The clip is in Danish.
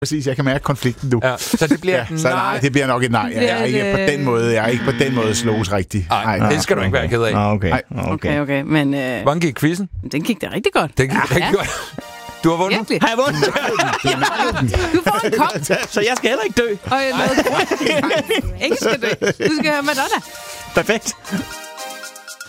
Præcis, jeg kan mærke konflikten nu. Ja, så det bliver så nej, det bliver nok et nej. Jeg er ikke på den måde slås rigtigt. Nej, det skal du ikke være ked af. Okay. Men hvordan gik quizzen? Den gik da rigtig godt. Den gik rigtig godt. Du har vundet. Virkelig. Har jeg vundet? Du får en kop. Så jeg skal heller ikke dø. Og noget. Ingen skal dø. Du skal høre Madonna. Perfekt.